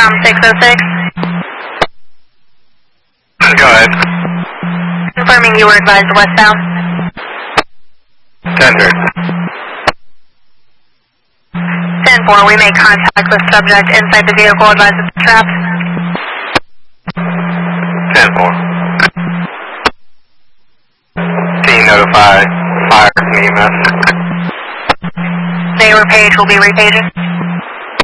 from 606. Go ahead. Confirming you were advised westbound. 10-4. 10-4, we make contact with subject inside the vehicle, advised it's trapped. 10-4. Team notify fire from EMS. They were page will be repaging.